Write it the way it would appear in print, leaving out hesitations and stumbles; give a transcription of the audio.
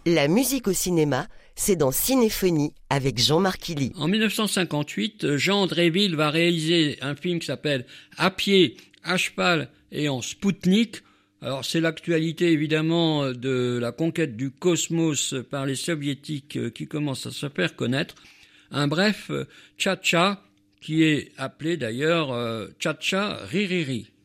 La musique au cinéma, c'est dans Cinéphonie avec Jean-Marc Illy. En 1958, Jean Dréville va réaliser un film qui s'appelle À pied, à cheval et en Spoutnik. Alors c'est l'actualité évidemment de la conquête du cosmos par les soviétiques qui commence à se faire connaître. Un bref tcha-tcha qui est appelé d'ailleurs tcha-tcha ri-ri-ri.